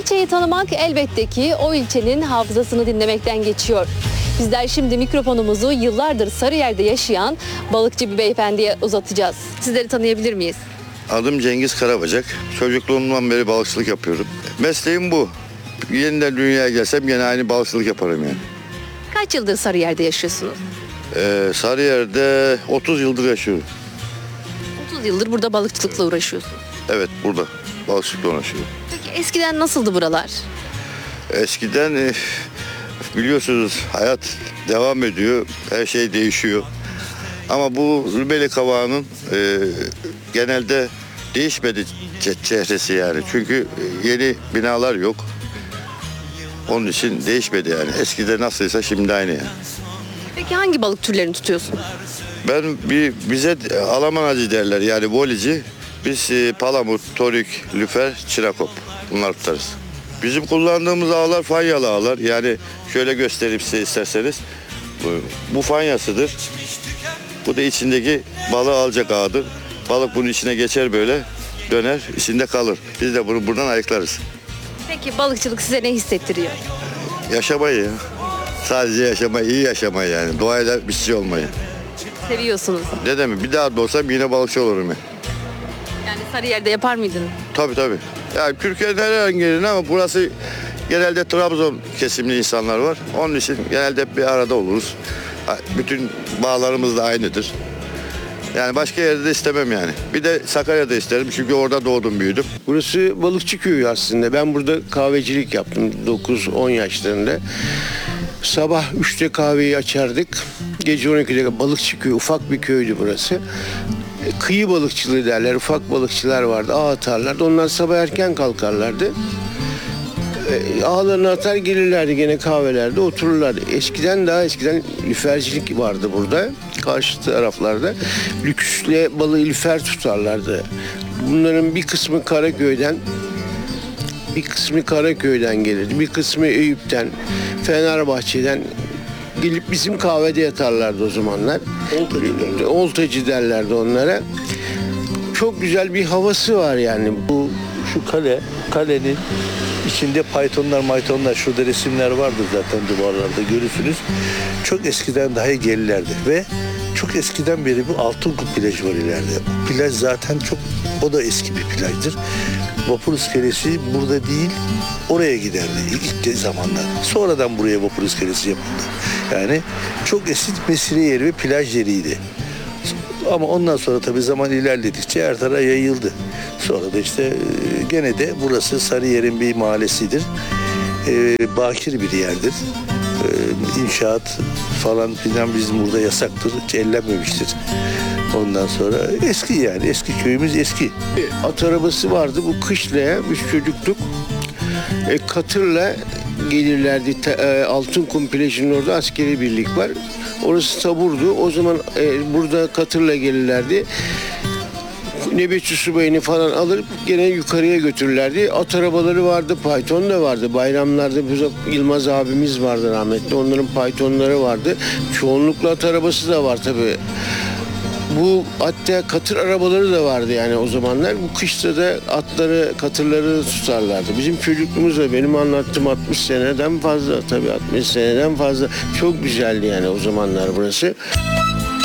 ilçeyi tanımak elbette ki o ilçenin hafızasını dinlemekten geçiyor. Bizler şimdi mikrofonumuzu yıllardır Sarıyer'de yaşayan balıkçı bir beyefendiye uzatacağız. Sizleri tanıyabilir miyiz? Adım Cengiz Karabacak. Çocukluğumdan beri balıkçılık yapıyorum. Mesleğim bu. Yeniden dünyaya gelsem yine aynı balıkçılık yaparım yani. Kaç yıldır Sarıyer'de yaşıyorsunuz? Sarıyer'de 30 yıldır yaşıyorum. 30 yıldır burada balıkçılıkla uğraşıyorsunuz. Evet, burada balıkçılıkla uğraşıyorum. Peki eskiden nasıldı buralar? Eskiden biliyorsunuz hayat devam ediyor. Her şey değişiyor. Ama bu Rümeli Kavağı'nın genelde değişmedi çehresi yani. Çünkü yeni binalar yok. Onun için değişmedi yani. Eskide nasılsa şimdi aynı yani. Peki hangi balık türlerini tutuyorsunuz? Bize Alamanacı derler yani volici. Biz palamut, torik, lüfer, çırakop bunlar tutarız. Bizim kullandığımız ağlar fanyalı ağlar. Yani şöyle göstereyim size isterseniz. Bu fanyasıdır. Bu da içindeki balığı alacak ağdır. Balık bunun içine geçer böyle döner içinde kalır. Biz de bunu buradan ayıklarız. Peki balıkçılık size ne hissettiriyor? Yaşamayı ya. Sadece yaşamayı, iyi yaşamayı yani. Doğayla bir şey olmayı. Seviyorsunuz. Ne demek? Bir daha doğsam yine balıkçı olurum yani. Yani Sarıyer'de yapar mıydınız? Tabii. Yani Türkiye'nin herhangi yerine ama burası genelde Trabzon kesimli insanlar var. Onun için genelde hep bir arada oluruz. Bütün bağlarımız da aynıdır. Yani başka yerde de istemem yani. Bir de Sakarya'da isterim çünkü orada doğdum büyüdüm. Burası balıkçı köyü aslında. Ben burada kahvecilik yaptım 9-10 yaşlarında. Sabah 3'te kahveyi açardık. Gece 12'de balıkçı köyü, ufak bir köydü burası. Kıyı balıkçılığı derler, ufak balıkçılar vardı, ağ atarlardı. Onlar sabah erken kalkarlardı. Ağlarını atar gelirlerdi gene kahvelerde otururlardı. Eskiden lüfercilik vardı burada. Karşı taraflarda lüksle balığı lüfer tutarlardı. Bunların bir kısmı Karaköy'den gelirdi. Bir kısmı Eyüp'ten, Fenerbahçe'den gelip bizim kahvede yatarlardı o zamanlar. Oltacı derlerdi onlara. Çok güzel bir havası var yani. Şu kalenin içinde maytonlar, şurada resimler vardır zaten duvarlarda görürsünüz. Çok eskiden dahi gelirlerdi ve çok eskiden beri bu Altınkum plajı var ileride. Bu plaj zaten o da eski bir plajdır. Vapur iskelesi burada değil, oraya giderdi ilk zamanlar. Sonradan buraya vapur iskelesi yapıldı. Yani çok eski mesire yeri ve plaj yeriydi. Ama ondan sonra tabii zaman ilerledikçe her tarafa yayıldı. Sonra da işte gene de burası Sarıyer'in bir mahallesidir. Bakir bir yerdir. İnşaat falan filan bizim burada yasaktır. Hiç ellenmemiştir. Ondan sonra eski köyümüz eski. At arabası vardı bu kışlaya biz çocuktuk. Katırla gelirlerdi. Altınkum plajının orada askeri birlik var. Orası taburdu. O zaman burada katırla gelirlerdi. Nöbetçi subayını falan alır gene yukarıya götürürlerdi. At arabaları vardı, payton da vardı. Bayramlarda Yılmaz abimiz vardı rahmetli. Onların paytonları vardı. Çoğunlukla at arabası da var tabii. Bu hatta katır arabaları da vardı yani o zamanlar. Bu kışta da atları, katırları tutarlardı. Bizim çocukluğumuzda benim anlattığım 60 seneden fazla tabii 60 seneden fazla. Çok güzeldi yani o zamanlar burası.